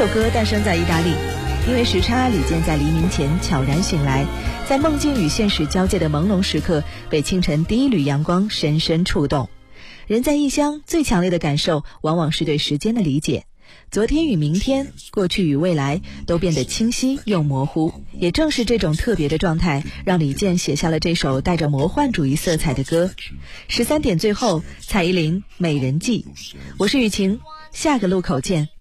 首歌诞生在意大利，因为时差，李健在黎明前悄然醒来，在梦境与现实交界的朦胧时刻，被清晨第一缕阳光深深触动。人在异乡，最强烈的感受往往是对时间的理解。昨天与明天，过去与未来，都变得清晰又模糊。也正是这种特别的状态，让李健写下了这首带着魔幻主义色彩的歌。13点最后，蔡依林《美人计》。我是雨晴，下个路口见。